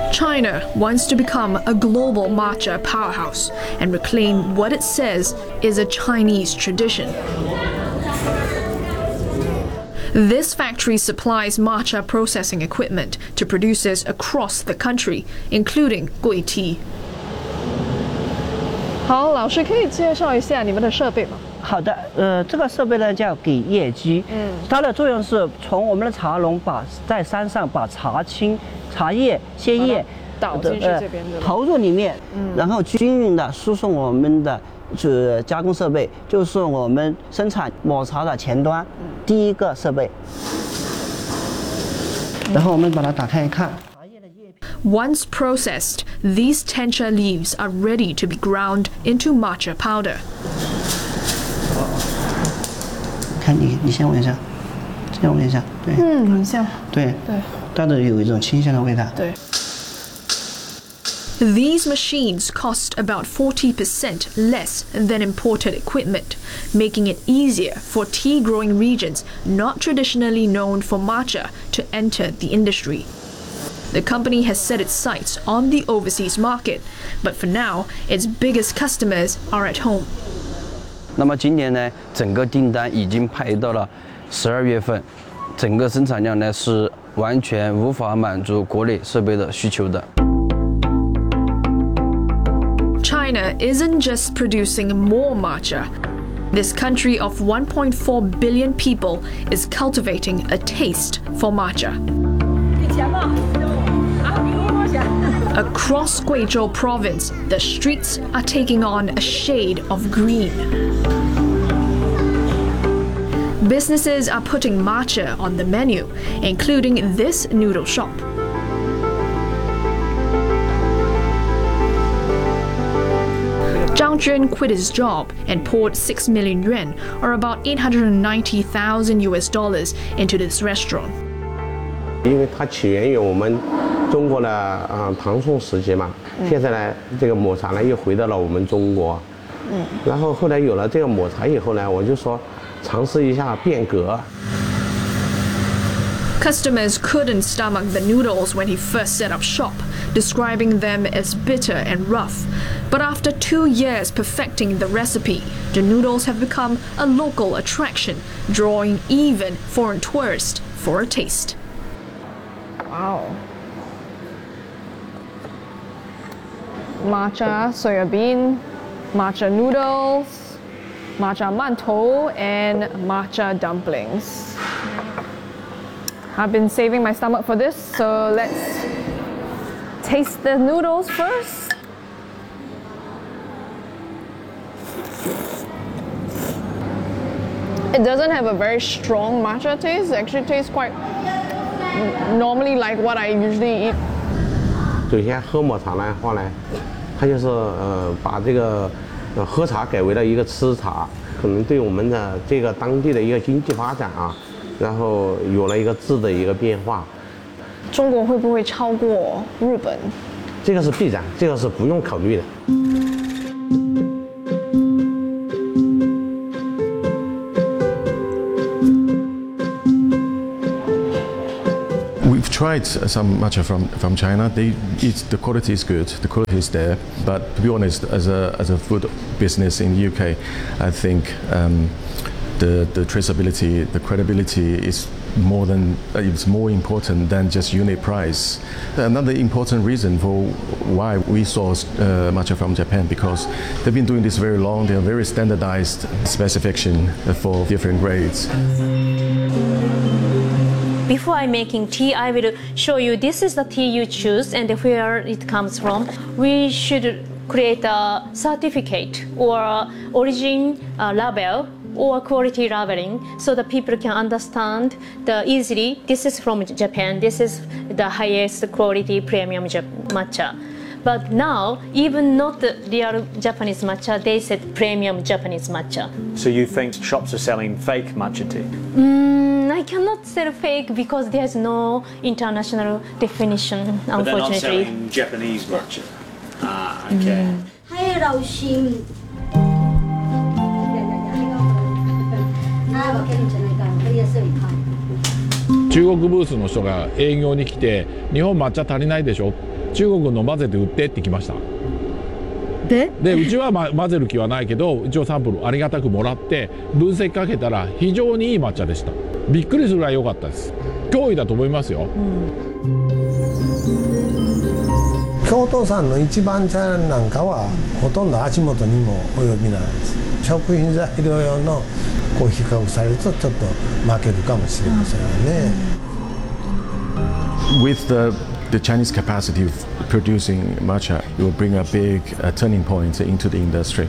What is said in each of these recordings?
China wants to become a global matcha powerhouse and reclaim what it says is a Chinese tradition. This factory supplies matcha processing equipment to producers across the country, including Gui Tea. 好，老师可以介绍一下你们的设备吗？ 好的，这个设备呢叫给叶机，它的作用是从我们的茶农在山上把茶青、茶叶、鲜叶倒进去这边的， 投入里面，然后均匀的输送我们的加工设备，就是我们生产抹茶的前端第一个设备。然后我们把它打开一看。 Once processed, these tencha leaves are ready to be ground into matcha powder. 看你先闻一下，先闻一下，对， 很像， 对，带着有一种清香的味道。 对。 These machines cost about 40% less than imported equipment, making it easier for tea-growing regions not traditionally known for matcha to enter the industry. The company has set its sights on the overseas market, but for now, its biggest customers are at home. 那么今年呢，整个订单已经排到了12月份，整个生产量呢是完全无法满足国内设备的需求的。 China isn't just producing more matcha. This country of 1.4 billion people is cultivating a taste for matcha. Across Guizhou province, the streets are taking on a shade of green. Businesses are putting matcha on the menu, including this noodle shop. Zhang Jun quit his job and poured 6 million yuan, or about $890,000 into this restaurant. 因为它起源于我们中国的唐宋时期嘛，现在呢，这个抹茶呢又回到了我们中国，然后后来有了这个抹茶以后呢，我就说尝试一下变革。 Customers couldn't stomach the noodles when he first set up shop, describing them as bitter and rough. But after 2 years perfecting the recipe, the noodles have become a local attraction, drawing even foreign tourists for a taste. Wow. Matcha soya bean, matcha noodles, matcha mantou, and matcha dumplings. I've been saving my stomach for this, so let's taste the noodles first. It doesn't have a very strong matcha taste. It actually tastes quite normally like what I usually eat. 首先喝抹茶的话呢，它就是把这个喝茶改为了一个吃茶，可能对我们的这个当地的一个经济发展啊，然后有了一个质的一个变化。 中国会不会超过日本？ 这个是必然，这个是不用考虑的。 We've tried some matcha from China. The quality is good, the quality is there. But to be honest, as a food business in the UK, I think the traceability, the credibility is it's more important than just unit price. Another important reason for why we source matcha from Japan, because they've been doing this very long. They have very standardized specification for different grades. Before I'm making tea, I will show you this is the tea you choose and where it comes from. We should create a certificate or origin label or quality labeling so that people can understand easily this is from Japan, this is the highest quality premium matcha. But now, even not the real Japanese matcha, they said premium Japanese matcha. So you think shops are selling fake matcha tea? I cannot say fake because there's no international definition, But they're not unfortunately. selling Japanese matcha? Ah, okay. ให้เราชิมบอกแค่หนูจะในการเรียกเสื้ออีกครั้ง中国ブースの人が営業に来て「日本抹茶足りないでしょ、中国の混ぜて売って」って来ました。でうちは、混ぜる気はないけど一応サンプルありがたくもらって分析かけたら非常にいい抹茶でした。びっくりするぐらい良かったです。脅威だと思いますよ。 京都産の一番茶なんかはほとんど足元にも及びないです。食品材料用のこう比較されるとちょっと負けるかもしれませんよね。 With the Chinese capacity of producing matcha, it will bring a big turning point into the industry.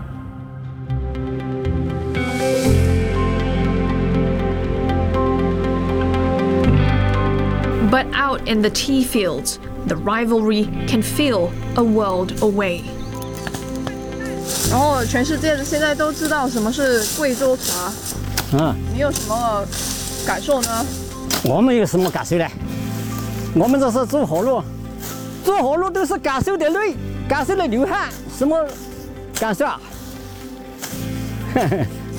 But out in the tea fields, the rivalry can feel a world away. 然后全世界现在都知道什么是贵州茶，你有什么感受呢？ 我们有什么感受呢？我们这是做活路，做活路都是感受的泪，感受的流汗，什么感受啊？